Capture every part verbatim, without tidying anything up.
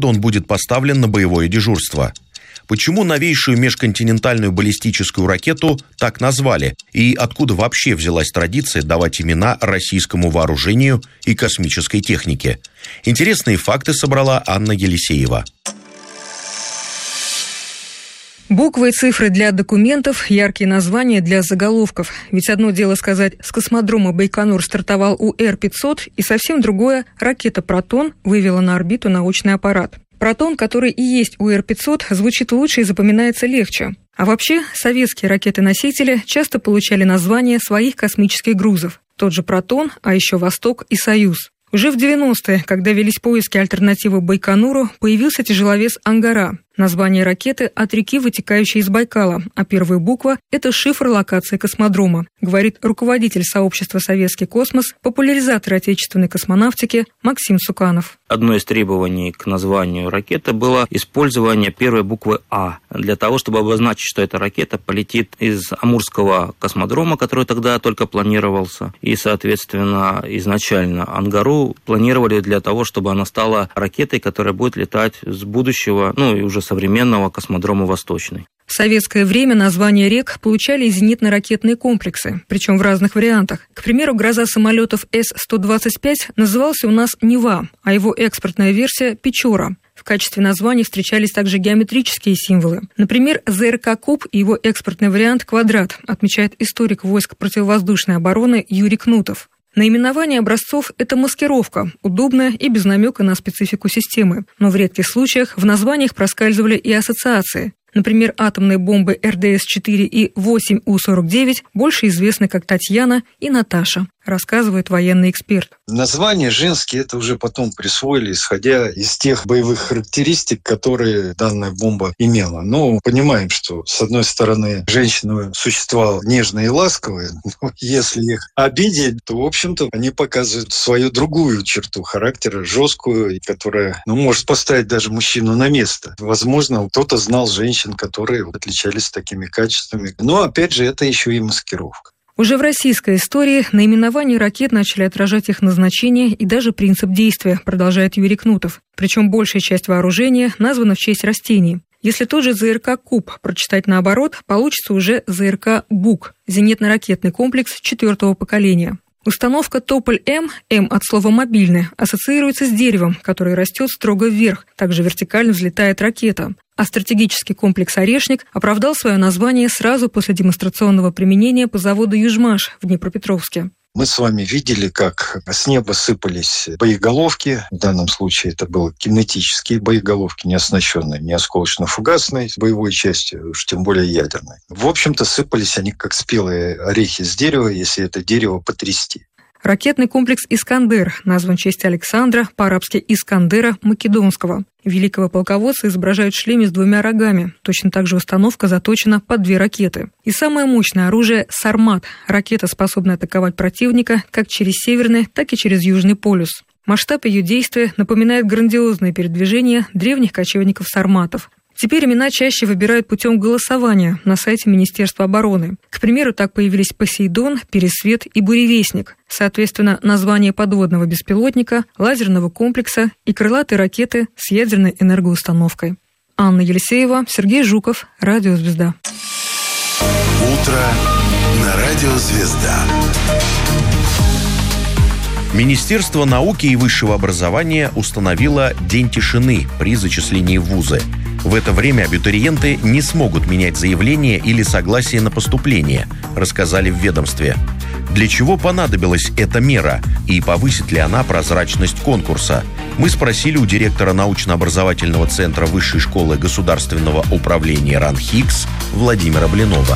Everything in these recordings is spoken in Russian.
года он будет поставлен на боевое дежурство. Почему новейшую межконтинентальную баллистическую ракету так назвали? И откуда вообще взялась традиция давать имена российскому вооружению и космической технике? Интересные факты собрала Анна Елисеева. Буквы и цифры для документов, яркие названия для заголовков. Ведь одно дело сказать, с космодрома Байконур стартовал У Р пятьсот, и совсем другое – ракета «Протон» вывела на орбиту научный аппарат. «Протон», который и есть У Р пятьсот, звучит лучше и запоминается легче. А вообще, советские ракеты-носители часто получали названия своих космических грузов. Тот же «Протон», а еще «Восток» и «Союз». Уже в девяностые, когда велись поиски альтернативы Байконуру, появился тяжеловес «Ангара». Название ракеты от реки, вытекающей из Байкала, а первая буква – это шифр локации космодрома, говорит руководитель сообщества «Советский космос», популяризатор отечественной космонавтики Максим Суканов. Одно из требований к названию ракеты было использование первой буквы «А», для того, чтобы обозначить, что эта ракета полетит из Амурского космодрома, который тогда только планировался, и, соответственно, изначально «Ангару» планировали для того, чтобы она стала ракетой, которая будет летать с будущего, ну и уже современного космодрома «Восточный». В советское время названия рек получали зенитно-ракетные комплексы, причем в разных вариантах. К примеру, гроза самолетов С сто двадцать пять назывался у нас «Нева», а его экспортная версия «Печора». В качестве названий встречались также геометрические символы. Например, З Р К «Куб» и его экспортный вариант «Квадрат», отмечает историк войск противовоздушной обороны Юрий Кнутов. Наименование образцов – это маскировка, удобная и без намека на специфику системы. Но в редких случаях в названиях проскальзывали и ассоциации. Например, атомные бомбы Р Д С четыре и восемь У сорок девять больше известны как Татьяна и Наташа, рассказывает военный эксперт. Названия женские это уже потом присвоили, исходя из тех боевых характеристик, которые данная бомба имела. Но понимаем, что, с одной стороны, женщины – существа нежные и ласковые, но если их обидеть, то, в общем-то, они показывают свою другую черту характера, жесткую, которая ну, может поставить даже мужчину на место. Возможно, кто-то знал женщин, которые отличались такими качествами. Но, опять же, это еще и маскировка. Уже в российской истории наименования ракет начали отражать их назначение и даже принцип действия, продолжает Юрий Кнутов. Причем большая часть вооружения названа в честь растений. Если тот же З Р К «Куб» прочитать наоборот, получится уже З Р К «Бук» – зенитно-ракетный комплекс четвертого поколения. Установка Тополь-М, М от слова «мобильный», ассоциируется с деревом, которое растет строго вверх, также вертикально взлетает ракета. А стратегический комплекс «Орешник» оправдал свое название сразу после демонстрационного применения по заводу «Южмаш» в Днепропетровске. Мы с вами видели, как с неба сыпались боеголовки. В данном случае это были кинетические боеголовки, не оснащенные ни осколочно-фугасной боевой частью, уж тем более ядерной. В общем-то, сыпались они как спелые орехи с дерева, если это дерево потрясти. Ракетный комплекс «Искандер» назван в честь Александра, по-арабски «Искандера» Македонского. Великого полководца изображают в шлеме с двумя рогами. Точно так же установка заточена под две ракеты. И самое мощное оружие – «Сармат». Ракета способна атаковать противника как через Северный, так и через Южный полюс. Масштаб ее действия напоминает грандиозные передвижения древних кочевников-сарматов. Теперь имена чаще выбирают путем голосования на сайте Министерства обороны. К примеру, так появились «Посейдон», «Пересвет» и «Буревестник». Соответственно, название подводного беспилотника, лазерного комплекса и крылатой ракеты с ядерной энергоустановкой. Анна Елисеева, Сергей Жуков, Радио «Звезда». Утро на Радио «Звезда». Министерство науки и высшего образования установило День тишины при зачислении в вузы. В это время абитуриенты не смогут менять заявление или согласие на поступление, рассказали в ведомстве. Для чего понадобилась эта мера и повысит ли она прозрачность конкурса? Мы спросили у директора научно-образовательного центра Высшей школы государственного управления РАНХИКС Владимира Блинова.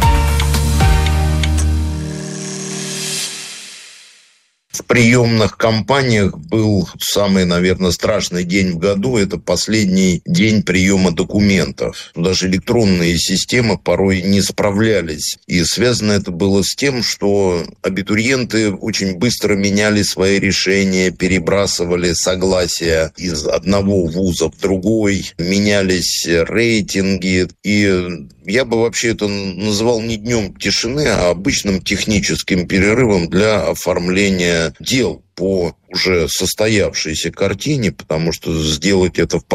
В приемных кампаниях был самый, наверное, страшный день в году. Это последний день приема документов. Даже электронные системы порой не справлялись. И связано это было с тем, что абитуриенты очень быстро меняли свои решения, перебрасывали согласия из одного вуза в другой, менялись рейтинги. И я бы вообще это называл не днем тишины, а обычным техническим перерывом для оформления дел по уже состоявшейся картине, потому что сделать это в